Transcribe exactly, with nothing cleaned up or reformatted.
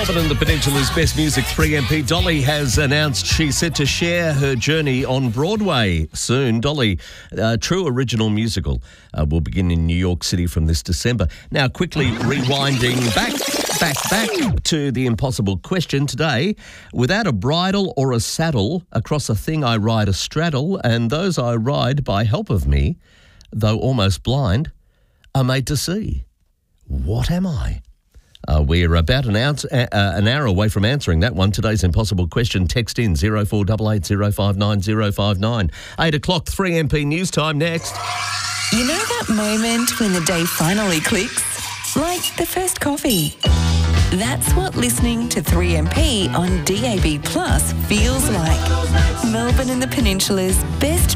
Melbourne and the Peninsula's Best Music three M P Dolly has announced she's set to share her journey on Broadway soon. Dolly, a true original musical, uh, will begin in New York City from this December. Now, quickly rewinding back, back, back to the impossible question today. Without a bridle or a saddle, across a thing I ride a straddle, and those I ride by help of me, though almost blind, are made to see. What am I? Uh, we're about an, ounce, uh, an hour away from answering that one. Today's impossible question. Text in zero four eight eight zero five nine zero five nine. eight o'clock, three M P News Time next. You know that moment when the day finally clicks? Like the first coffee. That's what listening to three M P on D A B Plus feels like. Melbourne and the Peninsula's best